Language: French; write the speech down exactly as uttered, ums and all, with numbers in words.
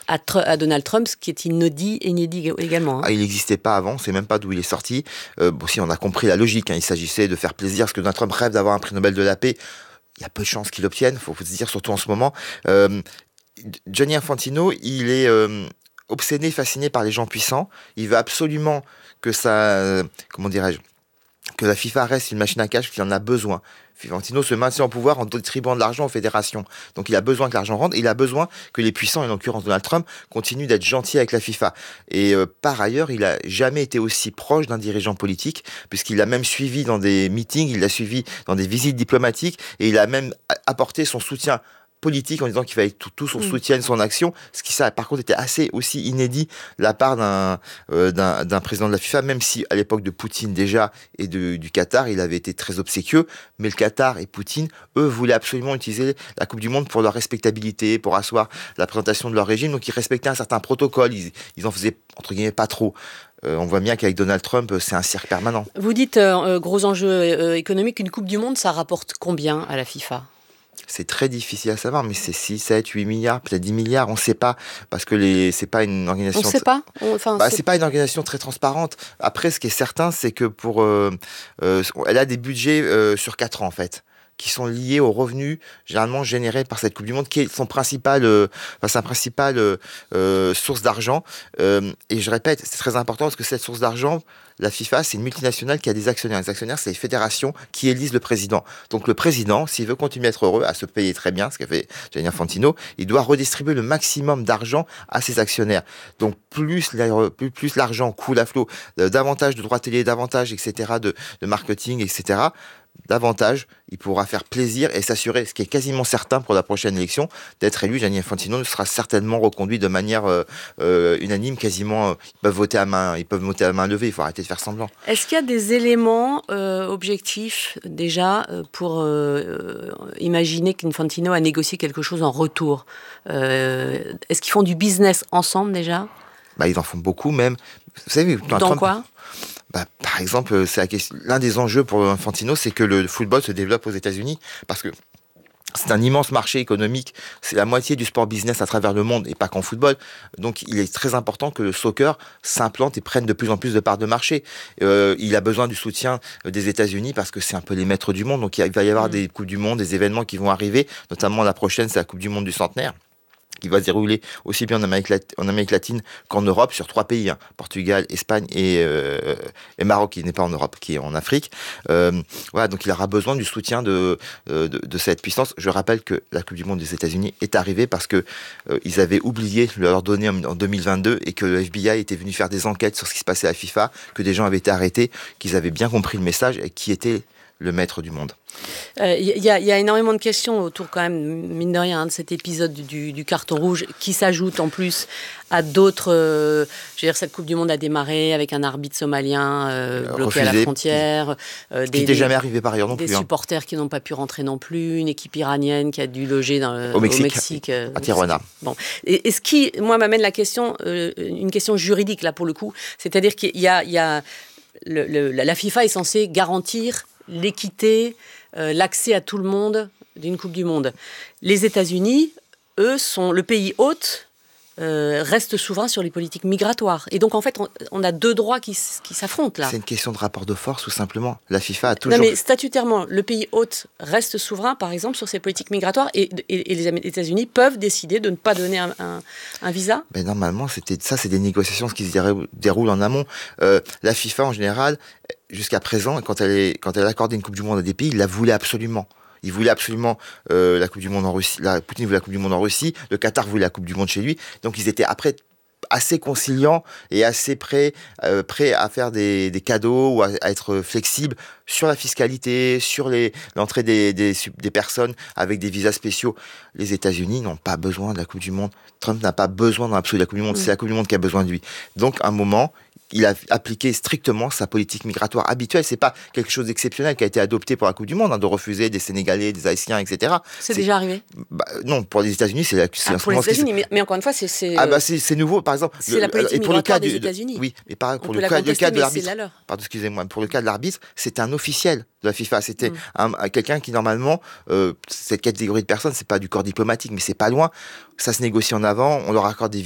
à, Tr- à Donald Trump, ce qui est inédit, inédit également. Hein. Ah, il n'existait pas avant, on ne sait même pas d'où il est sorti. Euh, bon, si on a compris la logique, hein, il s'agissait de faire plaisir, parce que Donald Trump rêve d'avoir un prix Nobel de la paix. Il y a peu de chances qu'il l'obtienne, il faut se dire, surtout en ce moment. Euh, Gianni Infantino, il est euh, obsédé, fasciné par les gens puissants. Il veut absolument que ça, euh, comment dirais-je, que la FIFA reste une machine à cash, qu'il en a besoin. Infantino se maintient au pouvoir en distribuant de l'argent aux fédérations. Donc il a besoin que l'argent rentre, et il a besoin que les puissants, et en l'occurrence Donald Trump, continuent d'être gentils avec la FIFA. Et euh, par ailleurs, il n'a jamais été aussi proche d'un dirigeant politique, puisqu'il l'a même suivi dans des meetings, il l'a suivi dans des visites diplomatiques, et il a même apporté son soutien politique en disant qu'il fallait que tout, tout son Mmh. soutien, son action, ce qui ça par contre était assez aussi inédit de la part d'un, euh, d'un, d'un président de la FIFA, même si à l'époque de Poutine déjà et de, du Qatar, il avait été très obséquieux, mais le Qatar et Poutine, eux, voulaient absolument utiliser la Coupe du Monde pour leur respectabilité, pour asseoir la présentation de leur régime, donc ils respectaient un certain protocole, ils, ils en faisaient entre guillemets pas trop. Euh, on voit bien qu'avec Donald Trump, c'est un cirque permanent. Vous dites, euh, gros enjeu euh, économique, une Coupe du Monde, ça rapporte combien à la FIFA ? C'est très difficile à savoir, mais c'est six, sept, huit milliards, peut-être dix milliards, on ne sait pas, parce que les, c'est pas une organisation... On ne sait pas on, enfin, bah, c'est... c'est pas une organisation très transparente. Après, ce qui est certain, c'est que pour... Euh, euh, elle a des budgets euh, sur quatre ans, en fait, qui sont liés aux revenus généralement générés par cette Coupe du Monde, qui est son principal, euh, enfin, sa principale euh, euh, source d'argent. Euh, et je répète, c'est très important, parce que cette source d'argent, la FIFA, c'est une multinationale qui a des actionnaires. Les actionnaires, c'est les fédérations qui élisent le président. Donc le président, s'il veut continuer à être heureux, à se payer très bien, ce qu'a fait Gianni Infantino, il doit redistribuer le maximum d'argent à ses actionnaires. Donc plus, plus, plus l'argent coule à flot, euh, davantage de droits télé, davantage, et cetera, de, de marketing, et cetera, davantage, il pourra faire plaisir et s'assurer, ce qui est quasiment certain pour la prochaine élection, d'être élu. Gianni Infantino sera certainement reconduit de manière euh, euh, unanime, quasiment. Euh, ils peuvent voter à main, ils peuvent voter à main levée. Il faut arrêter de faire semblant. Est-ce qu'il y a des éléments euh, objectifs déjà euh, pour euh, imaginer qu'Infantino a négocié quelque chose en retour ? euh, Est-ce qu'ils font du business ensemble déjà ? Bah, ils en font beaucoup même. Vous savez, dans Trump, quoi ? Bah, par exemple, c'est la question, l'un des enjeux pour Infantino, c'est que le football se développe aux États-Unis, parce que c'est un immense marché économique, c'est la moitié du sport business à travers le monde, et pas qu'en football. Donc il est très important que le soccer s'implante et prenne de plus en plus de parts de marché. Euh, il a besoin du soutien des États-Unis, parce que c'est un peu les maîtres du monde, donc il va y avoir mmh. des Coupes du Monde, des événements qui vont arriver, notamment la prochaine, c'est la Coupe du Monde du centenaire, qui va se dérouler aussi bien en Amérique, lat- en Amérique latine qu'en Europe, sur trois pays, hein, Portugal, Espagne et, euh, et Maroc, qui n'est pas en Europe, qui est en Afrique. Euh, voilà, donc il aura besoin du soutien de, de, de cette puissance. Je rappelle que la Coupe du Monde des États-Unis est arrivée parce que euh, ils avaient oublié de leur donner en, en deux mille vingt-deux, et que le F B I était venu faire des enquêtes sur ce qui se passait à la FIFA, que des gens avaient été arrêtés, qu'ils avaient bien compris le message et qui était le maître du monde. Il euh, y, y a énormément de questions autour, quand même, mine de rien, hein, de cet épisode du, du carton rouge, qui s'ajoute en plus à d'autres... Euh, je veux dire, cette Coupe du Monde a démarré avec un arbitre somalien euh, bloqué Refusé, à la frontière. Euh, ce qui n'était jamais arrivé par ailleurs non des plus. Des supporters hein. qui n'ont pas pu rentrer non plus, une équipe iranienne qui a dû loger dans le, au Mexique, au Mexique euh, à Tijuana. Bon. Et, et ce qui, moi, m'amène la question, euh, une question juridique, là, pour le coup. C'est-à-dire qu'il y a... Il y a le, le, la FIFA est censée garantir l'équité, euh, l'accès à tout le monde d'une Coupe du Monde. Les États-Unis, eux, sont le pays hôte, euh, reste souverain sur les politiques migratoires. Et donc, en fait, on, on a deux droits qui, qui s'affrontent, là. C'est une question de rapport de force, tout simplement. La FIFA a toujours... Non, mais statutairement, le pays hôte reste souverain, par exemple, sur ses politiques migratoires, et, et, et les États-Unis peuvent décider de ne pas donner un, un, un visa. Ben normalement, c'était, ça, c'est des négociations qui se déroulent en amont. Euh, la FIFA, en général, jusqu'à présent, quand elle, est, quand elle accordait une Coupe du Monde à des pays, il la voulait absolument. Il voulait absolument euh, la Coupe du Monde en Russie. La, Poutine voulait la Coupe du Monde en Russie. Le Qatar voulait la Coupe du Monde chez lui. Donc ils étaient après assez conciliants et assez prêts, euh, prêts à faire des, des cadeaux ou à, à être flexibles sur la fiscalité, sur les, l'entrée des, des, des personnes avec des visas spéciaux. Les États-Unis n'ont pas besoin de la Coupe du Monde. Trump n'a pas besoin dans l'absolu de la Coupe du Monde. Mmh. C'est la Coupe du Monde qui a besoin de lui. Donc, à un moment, il a appliqué strictement sa politique migratoire habituelle. C'est pas quelque chose d'exceptionnel qui a été adopté pour la Coupe du Monde, hein, de refuser des Sénégalais, des Haïtiens, et cetera. C'est, c'est déjà arrivé. Bah, non, pour les États-Unis, c'est, la, c'est ah, pour les États-Unis, mais, mais encore une fois, c'est, c'est ah bah c'est, c'est nouveau. Par exemple, c'est le, la politique et pour migratoire le cas des États-Unis. De, oui, mais par, pour On le peut cas, la contester, le cas de mais l'arbitre. C'est la leur. Pardon, excusez-moi. Pour le cas de l'arbitre, c'est un officiel de la FIFA. C'était mm. un, un, quelqu'un qui normalement, euh, cette catégorie de personnes, c'est pas du corps diplomatique, mais c'est pas loin. Ça se négocie en avant. On leur accorde des